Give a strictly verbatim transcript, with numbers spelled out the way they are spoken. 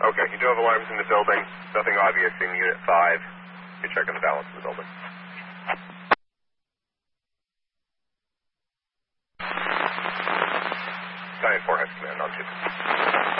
Okay, you do have alarms in the building. Nothing obvious in Unit five. You're checking the balance of the building. Giant four has command on two.